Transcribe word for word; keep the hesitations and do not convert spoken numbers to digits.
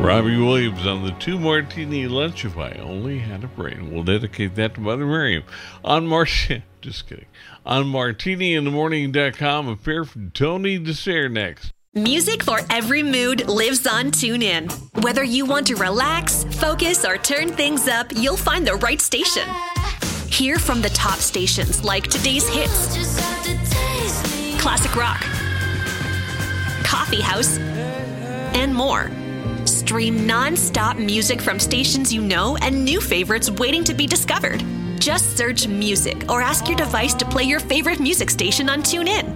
Robbie Williams on the Two Martini Lunch If I Only Had a Brain. We'll dedicate that to Mother Miriam. On March, just kidding. On martini in the morning dot com, a pair from Tony Dessert next. Music for every mood lives on TuneIn. Whether you want to relax, focus, or turn things up, you'll find the right station. Hear from the top stations like Today's Hits, Classic Rock, Coffee House, and more. Stream non-stop music from stations you know and new favorites waiting to be discovered. Just search music or ask your device to play your favorite music station on TuneIn.